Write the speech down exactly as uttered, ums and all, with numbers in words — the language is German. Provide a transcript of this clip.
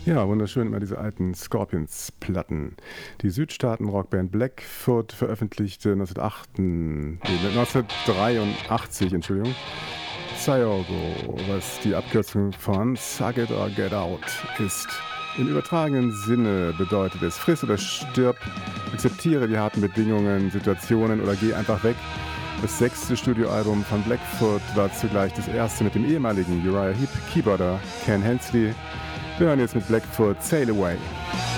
Ja, wunderschön, immer diese alten Scorpions-Platten. Die Südstaaten-Rockband Blackfoot veröffentlichte neunzehnhundertdreiundachtzig, Entschuldigung, Tiogo, was die Abkürzung von Suck It or Get Out ist. Im übertragenen Sinne bedeutet es: friss oder stirb, akzeptiere die harten Bedingungen, Situationen oder geh einfach weg. Das sechste Studioalbum von Blackfoot war zugleich das erste mit dem ehemaligen Uriah Heep Keyboarder Ken Hensley. Wir hören jetzt mit Blackfoot Sail Away.